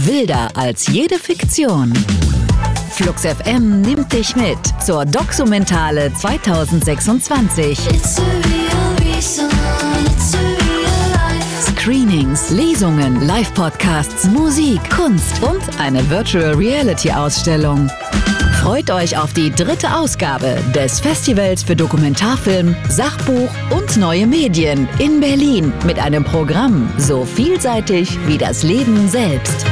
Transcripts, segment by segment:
Wilder als jede Fiktion. Flux FM nimmt dich mit zur Documentale 2026. Screenings, Lesungen, Live-Podcasts, Musik, Kunst und eine Virtual Reality-Ausstellung. Freut euch auf die 3. Ausgabe des Festivals für Dokumentarfilm, Sachbuch und neue Medien in Berlin mit einem Programm so vielseitig wie das Leben selbst.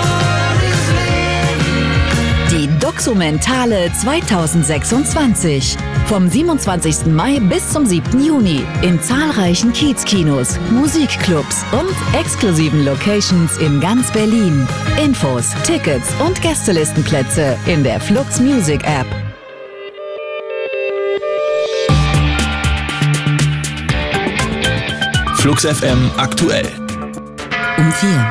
Die Documentale 2026. Vom 27. Mai bis zum 7. Juni in zahlreichen Kiezkinos, Musikclubs und exklusiven Locations in ganz Berlin. Infos, Tickets und Gästelistenplätze in der Flux Music App. Flux FM aktuell. Um 4.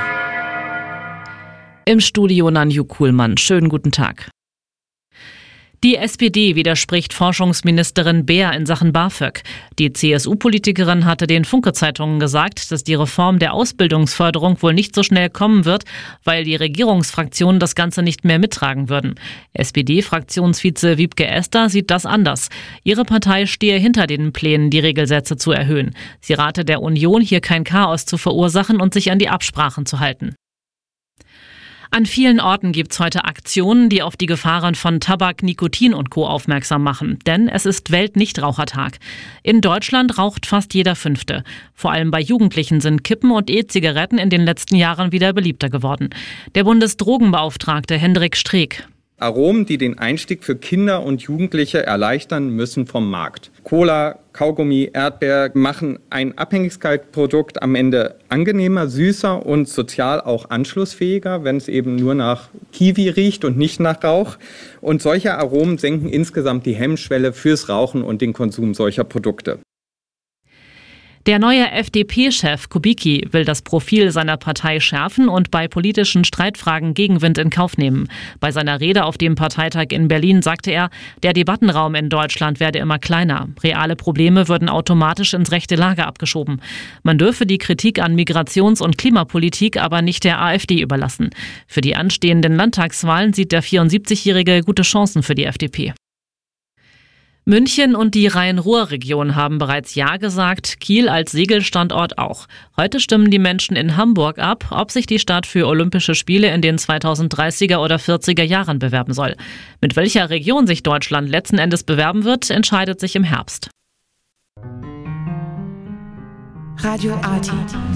Im Studio Nanju Kuhlmann. Schönen guten Tag. Die SPD widerspricht Forschungsministerin Beer in Sachen BAföG. Die CSU-Politikerin hatte den Funke-Zeitungen gesagt, dass die Reform der Ausbildungsförderung wohl nicht so schnell kommen wird, weil die Regierungsfraktionen das Ganze nicht mehr mittragen würden. SPD-Fraktionsvize Wiebke Esther sieht das anders. Ihre Partei stehe hinter den Plänen, die Regelsätze zu erhöhen. Sie rate der Union, hier kein Chaos zu verursachen und sich an die Absprachen zu halten. An vielen Orten gibt's heute Aktionen, die auf die Gefahren von Tabak, Nikotin und Co. aufmerksam machen. Denn es ist Weltnichtrauchertag. In Deutschland raucht fast jeder Fünfte. Vor allem bei Jugendlichen sind Kippen und E-Zigaretten in den letzten Jahren wieder beliebter geworden. Der Bundesdrogenbeauftragte Hendrik Streeck. Aromen, die den Einstieg für Kinder und Jugendliche erleichtern, müssen vom Markt. Cola, Kaugummi, Erdbeer machen ein Abhängigkeitsprodukt am Ende angenehmer, süßer und sozial auch anschlussfähiger, wenn es eben nur nach Kiwi riecht und nicht nach Rauch. Und solche Aromen senken insgesamt die Hemmschwelle fürs Rauchen und den Konsum solcher Produkte. Der neue FDP-Chef Kubicki will das Profil seiner Partei schärfen und bei politischen Streitfragen Gegenwind in Kauf nehmen. Bei seiner Rede auf dem Parteitag in Berlin sagte er, der Debattenraum in Deutschland werde immer kleiner. Reale Probleme würden automatisch ins rechte Lager abgeschoben. Man dürfe die Kritik an Migrations- und Klimapolitik aber nicht der AfD überlassen. Für die anstehenden Landtagswahlen sieht der 74-Jährige gute Chancen für die FDP. München und die Rhein-Ruhr-Region haben bereits Ja gesagt, Kiel als Segelstandort auch. Heute stimmen die Menschen in Hamburg ab, ob sich die Stadt für Olympische Spiele in den 2030er oder 40er Jahren bewerben soll. Mit welcher Region sich Deutschland letzten Endes bewerben wird, entscheidet sich im Herbst. Radio Arti.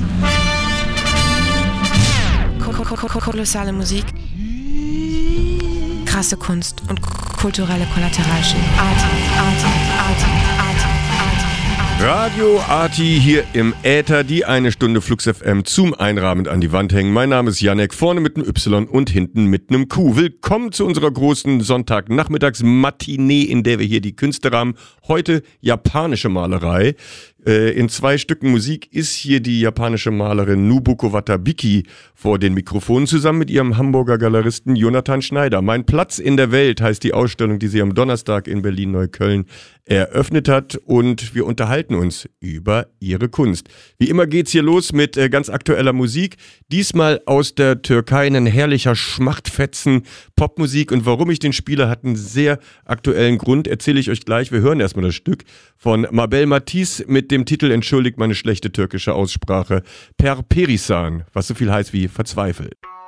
Kolossale Musik. Krasse Kunst und kulturelle Kollateralschäden. Radio Arti hier im Äther, die eine Stunde Flux FM zum Einrahmen an die Wand hängen. Mein Name ist Janek, vorne mit einem Y und hinten mit einem Q. Willkommen zu unserer großen Sonntagnachmittags-Matinee, in der wir hier die Künste rahmen. Heute japanische Malerei. In 2 Stücken Musik ist hier die japanische Malerin Nobuko Watabiki vor den Mikrofonen zusammen mit ihrem Hamburger Galeristen Jonathan Schneider. Mein Platz in der Welt heißt die Ausstellung, die sie am Donnerstag in Berlin-Neukölln eröffnet hat, und wir unterhalten uns über ihre Kunst. Wie immer geht's hier los mit ganz aktueller Musik. Diesmal aus der Türkei ein herrlicher Schmachtfetzen Popmusik, und warum ich den spiele, hat einen sehr aktuellen Grund, erzähle ich euch gleich. Wir hören erstmal das Stück von Mabel Matiz mit dem Titel, entschuldigt meine schlechte türkische Aussprache, Perperisan, was so viel heißt wie verzweifelt.